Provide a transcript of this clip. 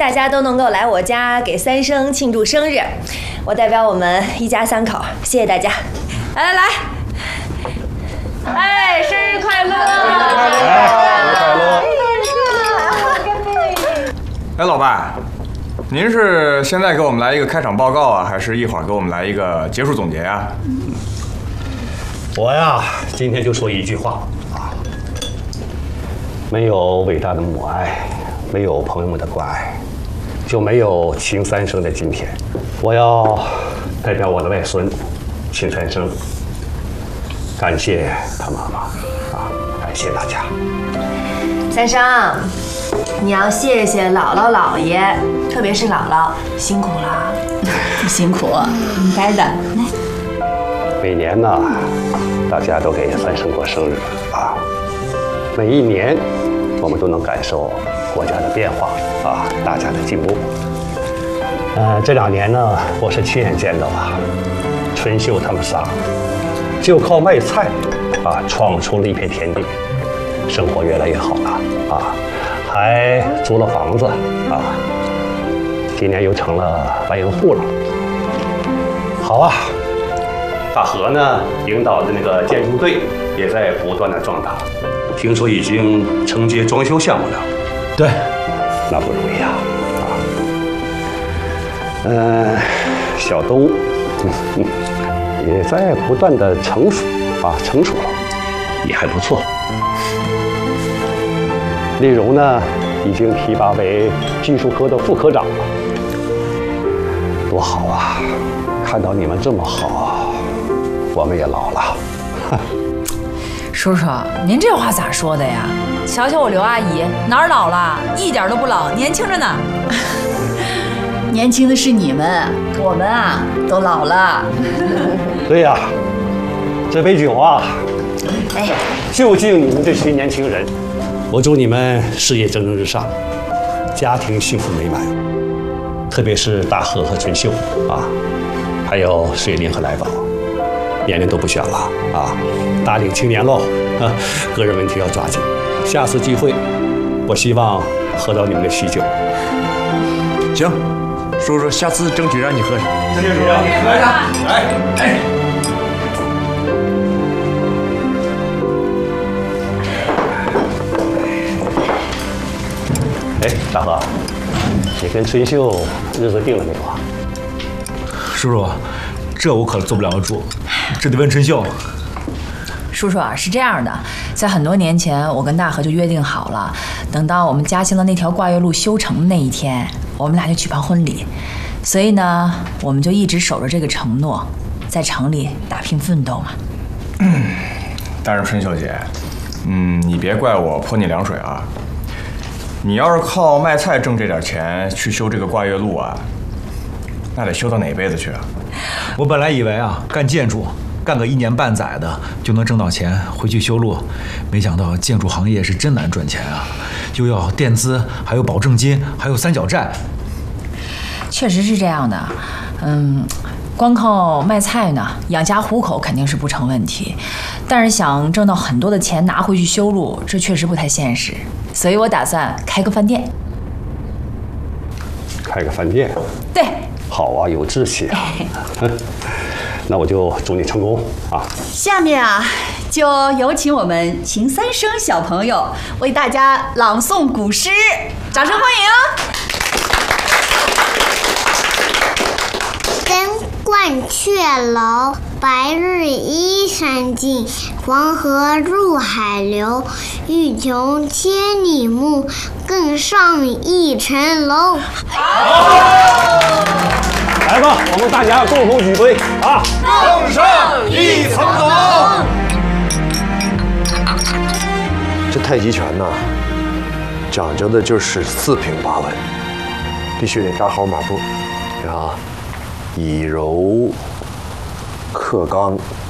大家都能够来我家给三生庆祝生日，我代表我们一家三口，谢谢大家。来，哎，生日快乐！ 哎，老爸，您是现在给我们来一个开场报告啊，还是一会儿给我们来一个结束总结啊？ 我呀，今天就说一句话啊，没有伟大的母爱，没有朋友们的关爱，就没有秦三生的今天。我要代表我的外孙秦三生，感谢他妈妈啊，感谢大家。 三生，你要谢谢姥姥姥爷，特别是姥姥，辛苦了。 不辛苦，应该的。 每年呢，大家都给三生过生日啊，每一年我们都能感受国家的变化啊，大家的进步。这2年呢，我是亲眼见到啊，春秀他们仨就靠卖菜啊，闯出了一片天地，生活越来越好了啊，还租了房子啊，今年又成了万元户了。好啊，大河呢领导的那个建筑队也在不断的壮大，听说已经承接装修项目了。 对， 那不容易啊。小东，也在不断的成熟了，也还不错。丽蓉呢，已经提拔为技术科的副科长了，多好啊！看到你们这么好，我们也老了。 叔叔，您这话咋说的呀？瞧瞧我刘阿姨，哪儿老了？一点都不老，年轻着呢。 年轻的是你们，我们啊都老了。 对呀，这杯酒啊，就敬你们这些年轻人。我祝你们事业蒸蒸日上，家庭幸福美满。特别是大河和春秀啊，还有水灵和来宝，年龄都不小了啊，大龄青年喽啊，个人问题要抓紧。下次聚会，我希望喝到你们的喜酒。 行。叔叔，下次争取让你喝上。 争取让你喝上。 大河，你跟春秀日子定了没有啊？ 叔叔，这我可坐不了主，这得问春秀。 叔叔啊，是这样的，在很多年前，我跟大河就约定好了，等到我们嘉兴的那条挂岳路修成的那一天，我们俩就举办婚礼。所以呢，我们就一直守着这个承诺，在城里打拼奋斗嘛。 但是春秀姐，你别怪我泼你凉水啊。你要是靠卖菜挣这点钱去修这个挂岳路啊，那得修到哪辈子去啊？ 我本来以为啊，干建筑干个1年半载的就能挣到钱回去修路，没想到建筑行业是真难赚钱啊，又要垫资，还有保证金，还有三角债。 确实是这样的，光靠卖菜呢，养家糊口肯定是不成问题，但是想挣到很多的钱拿回去修路，这确实不太现实。所以我打算开个饭店。 开个饭店？ 对。 好啊，有志气啊！那我就祝你成功啊！ 下面啊，就有请我们秦三生小朋友为大家朗诵古诗，掌声欢迎！ 登鹳雀楼，白日依山尽，黄河入海流。欲穷千里目，更上一层楼。 来吧，我们大家共同举杯啊！ 更上一层楼。 这太极拳呐，讲究的就是4平8稳，必须得扎好马步，啊，以柔克刚，